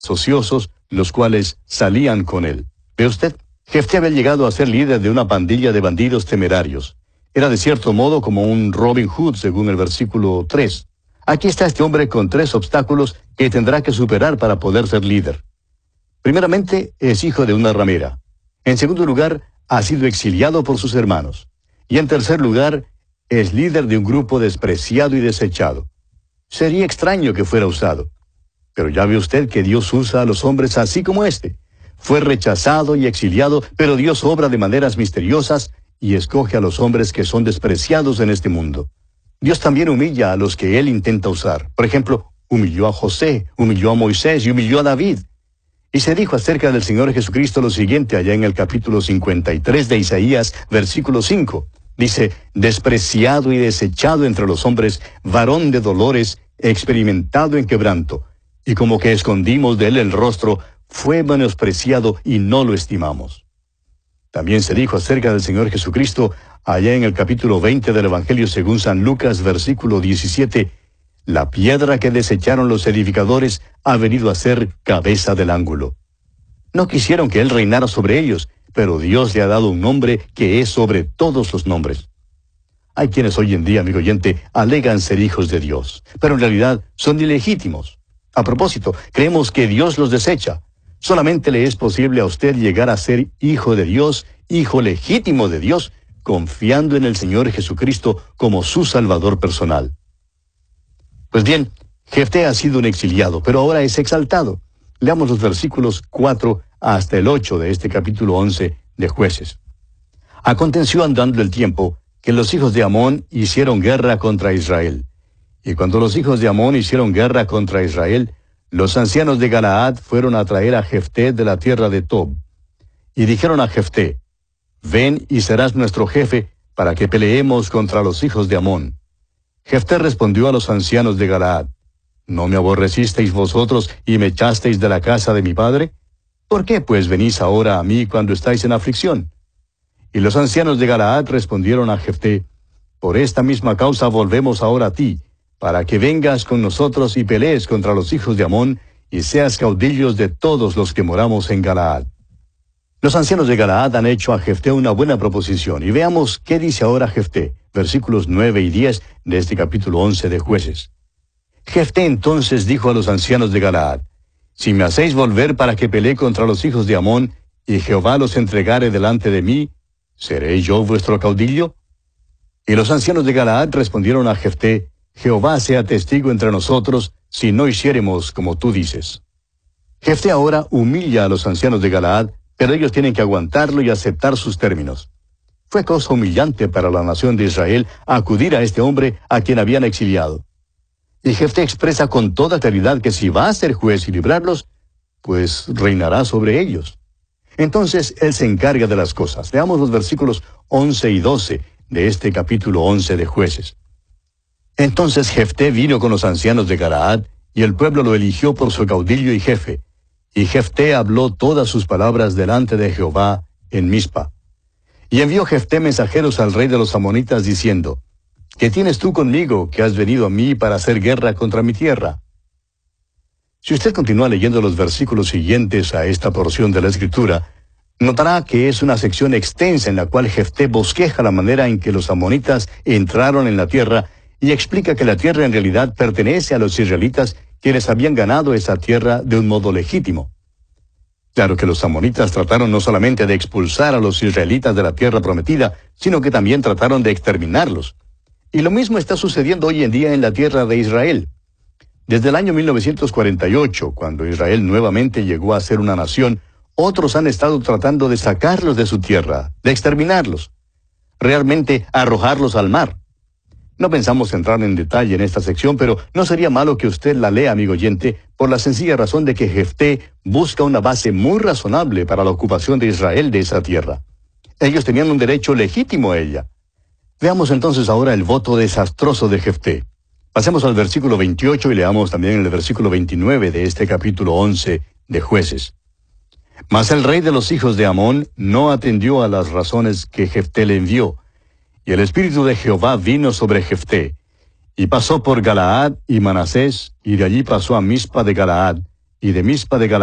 ociosos, los cuales salían con él. ¿Ve usted? Jefté había llegado a ser líder de una pandilla de bandidos temerarios. Era de cierto modo como un Robin Hood, según el versículo 3. Aquí está este hombre con 3 obstáculos que tendrá que superar para poder ser líder. Primeramente, es hijo de una ramera. En segundo lugar, ha sido exiliado por sus hermanos. Y en tercer lugar, es líder de un grupo despreciado y desechado. Sería extraño que fuera usado. Pero ya ve usted que Dios usa a los hombres así como este. Fue rechazado y exiliado, pero Dios obra de maneras misteriosas y escoge a los hombres que son despreciados en este mundo. Dios también humilla a los que Él intenta usar. Por ejemplo, humilló a José, humilló a Moisés y humilló a David. Y se dijo acerca del Señor Jesucristo lo siguiente allá en el capítulo 53 de Isaías, versículo 5. Dice, despreciado y desechado entre los hombres, varón de dolores, experimentado en quebranto. Y como que escondimos de él el rostro, fue menospreciado y no lo estimamos. También se dijo acerca del Señor Jesucristo, allá en el capítulo 20 del Evangelio según San Lucas, versículo 17, la piedra que desecharon los edificadores ha venido a ser cabeza del ángulo. No quisieron que Él reinara sobre ellos, pero Dios le ha dado un nombre que es sobre todos los nombres. Hay quienes hoy en día, amigo oyente, alegan ser hijos de Dios, pero en realidad son ilegítimos. A propósito, creemos que Dios los desecha. Solamente le es posible a usted llegar a ser hijo de Dios, hijo legítimo de Dios, confiando en el Señor Jesucristo como su Salvador personal. Pues bien, Jefté ha sido un exiliado, pero ahora es exaltado. Leamos los versículos 4 hasta el 8 de este capítulo 11 de Jueces. Aconteció andando el tiempo que los hijos de Amón hicieron guerra contra Israel. Y cuando los hijos de Amón hicieron guerra contra Israel, los ancianos de Galaad fueron a traer a Jefté de la tierra de Tob. Y dijeron a Jefté, ven y serás nuestro jefe para que peleemos contra los hijos de Amón. Jefté respondió a los ancianos de Galaad, ¿no me aborrecisteis vosotros y me echasteis de la casa de mi padre? ¿Por qué pues venís ahora a mí cuando estáis en aflicción? Y los ancianos de Galaad respondieron a Jefté, por esta misma causa volvemos ahora a ti, para que vengas con nosotros y pelees contra los hijos de Amón, y seas caudillos de todos los que moramos en Galaad. Los ancianos de Galaad han hecho a Jefté una buena proposición, y veamos qué dice ahora Jefté, versículos 9 y 10 de este capítulo 11 de Jueces. Jefté entonces dijo a los ancianos de Galaad, si me hacéis volver para que pelee contra los hijos de Amón, y Jehová los entregare delante de mí, ¿seré yo vuestro caudillo? Y los ancianos de Galaad respondieron a Jefté, Jehová sea testigo entre nosotros, si no hiciéremos como tú dices. Jefté ahora humilla a los ancianos de Galaad, pero ellos tienen que aguantarlo y aceptar sus términos. Fue cosa humillante para la nación de Israel acudir a este hombre a quien habían exiliado. Y Jefté expresa con toda claridad que si va a ser juez y librarlos, pues reinará sobre ellos. Entonces él se encarga de las cosas. Leamos los versículos 11 y 12 de este capítulo 11 de Jueces. Entonces Jefté vino con los ancianos de Galaad, y el pueblo lo eligió por su caudillo y jefe. Y Jefté habló todas sus palabras delante de Jehová en Mizpa. Y envió Jefté mensajeros al rey de los amonitas, diciendo, ¿qué tienes tú conmigo, que has venido a mí para hacer guerra contra mi tierra? Si usted continúa leyendo los versículos siguientes a esta porción de la Escritura, notará que es una sección extensa en la cual Jefté bosqueja la manera en que los amonitas entraron en la tierra y explica que la tierra en realidad pertenece a los israelitas, quienes habían ganado esa tierra de un modo legítimo. Claro que los amonitas trataron no solamente de expulsar a los israelitas de la tierra prometida, sino que también trataron de exterminarlos. Y lo mismo está sucediendo hoy en día en la tierra de Israel. Desde el año 1948, cuando Israel nuevamente llegó a ser una nación, otros han estado tratando de sacarlos de su tierra, de exterminarlos, realmente arrojarlos al mar. No pensamos entrar en detalle en esta sección, pero no sería malo que usted la lea, amigo oyente, por la sencilla razón de que Jefté busca una base muy razonable para la ocupación de Israel de esa tierra. Ellos tenían un derecho legítimo a ella. Veamos entonces ahora el voto desastroso de Jefté. Pasemos al versículo 28 y leamos también el versículo 29 de este capítulo 11 de Jueces. Mas el rey de los hijos de Amón no atendió a las razones que Jefté le envió, y el espíritu de Jehová vino sobre Jefté, y pasó por Galaad y Manasés, y de allí pasó a Mizpa de Galaad, y de Mizpa de Galaad.